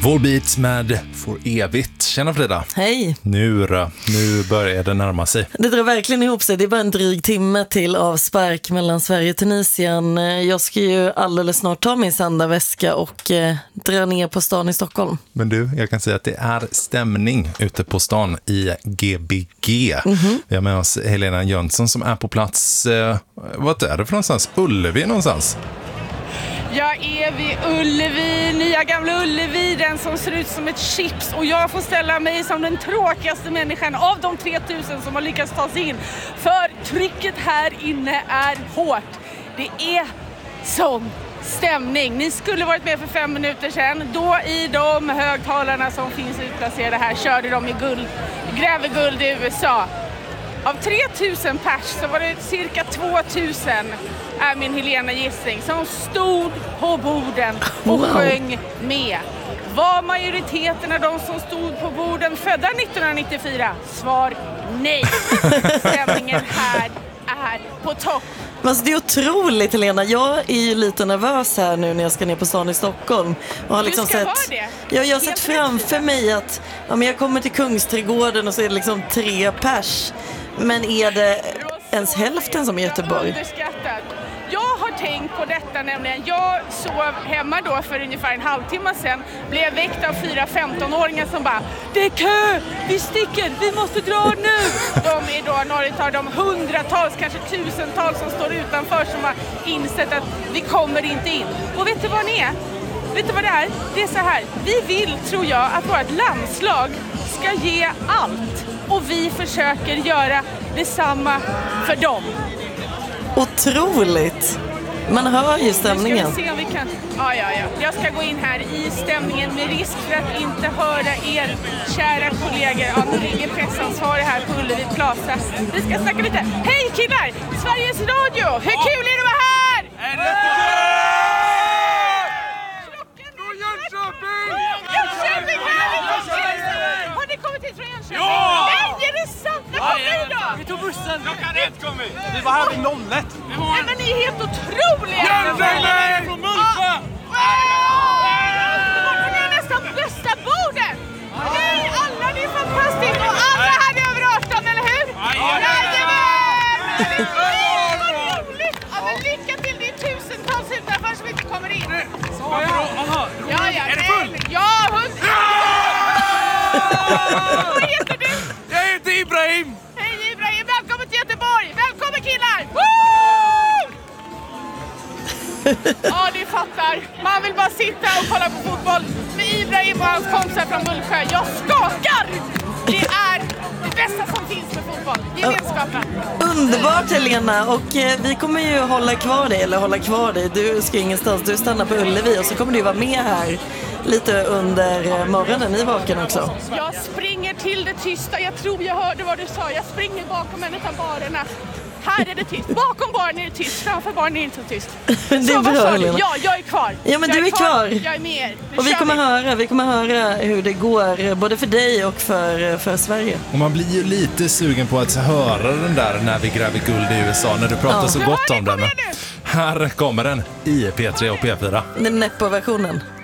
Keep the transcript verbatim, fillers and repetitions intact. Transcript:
Volbeat med For evigt. Tjena Frida. Hej. Nu då, nu börjar det närma sig. Det drar verkligen ihop sig. Det är bara en dryg timme till avspark mellan Sverige och Tunisien. Jag ska ju alldeles snart ta min sändarväska och eh, dra ner på stan i Stockholm. Men du, jag kan säga att det är stämning ute på stan i G B G. Mm-hmm. Vi har med oss Helena Jönsson som är på plats. Eh, vad är det för någonstans? Ullevi någonstans? Jag är vid Ullevi, nya gamla Ullevi, den som ser ut som ett chips. Och jag får ställa mig som den tråkigaste människan av de tre tusen som har lyckats ta sig in. För trycket här inne är hårt. Det är sån stämning. Ni skulle varit med för fem minuter sedan. Då i de högtalarna som finns utplacerade här körde de i guld, gräver guld i U S A. Av tre tusen pers så var det cirka två tusen, är min Helena gissning, som stod på borden och wow. sjöng med. Var majoriteten av de som stod på borden födda nittonhundranittiofyra? Svar nej. Stämningen här är på topp. Alltså det är otroligt, Helena. Jag är ju lite nervös här nu när jag ska ner på stan i Stockholm. Och har liksom du ska sett, vara det. Jag, jag har sett framför mig att ja, men jag kommer till Kungsträdgården och så är det liksom tre pers. Men är det ens hälften som i Göteborg? Jag har tänkt på detta nämligen. Jag sov hemma då för ungefär en halvtimme sedan. Blev väckt av fyra femton-åringar som bara: det är kö, vi sticker, vi måste dra nu. De är då några av de hundratals, kanske tusentals som står utanför som har insett att vi kommer inte in. Och vet du vad ni är? Vet du vad det är? Det är så här. Vi vill, tror jag, att vårt landslag ska ge allt. Och vi försöker göra detsamma för dem. Otroligt! Man hör ju stämningen. Nu ska vi se om vi kan... Ja, ja, ja. Jag ska gå in här i stämningen med risk för att inte höra er kära kollegor. Ja, nu ligger pressansvarig här på Ullevi Plaza. Vi ska snacka lite. Hej killar! Sveriges Radio! Hur kul är det att vara här? Är det jättekul! Jönköping! Har ni kommit hit från Jönköping? Ja! Nej, är det sant? När kom ni då? Vi tog bussen. Klockan ett kom vi. Vi var här vid noll ett. Nej, men ni är helt otroliga! Jönköping! Från Mullsjö! Ni är nästan bästa borden! Hej alla, det är fantastiskt! Och alla här är över arton, eller hur? Jajamän! Vad roligt! Ja, men lycka till, det är tusentals utanför som inte kommer in. Aha, ja, ja, är det full? Ja, hundra! Vad heter du? Jag heter Ibrahim! Hej Ibrahim, välkommen till Göteborg! Välkommen killar! Ja, ni fattar. Man vill bara sitta och kolla på fotboll med Ibrahim och hans kompisar från Mullsjö. Jag skakar! Det är det bästa som finns med fotboll. Gemenskapen. Underbart, Helena. Och eh, vi kommer ju hålla kvar dig, eller hålla kvar dig. Du ska ingenstans, du stannar på Ullevi och så kommer du vara med här lite under morgonen i vaken också. Jag springer till det tysta. Jag tror jag hörde vad du sa. Jag springer bakom en av barerna. Här är det tyst. Bakom baren är det tyst. Framför baren är det inte så tyst. Det är så bra, vad sa du? Helena. Ja, jag är kvar. Ja, men jag du är kvar. Jag är med er. Nu och vi kör kommer, höra, vi kommer höra hur det går både för dig och för, för Sverige. Och man blir ju lite sugen på att höra den där när vi gräver guld i U S A, när du pratar ja. så gott om den. Här kommer den i P tre och P fyra. Den Neppo-versionen.